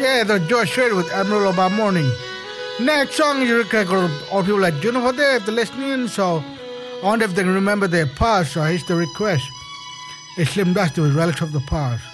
Yeah, the Josh Shred with Admiral Obama Morning. Next song you request all people like Jennifer there if they're listening, so I wonder if they can remember their past, so here's the request. It's Slim Dusty with Relics of the Past.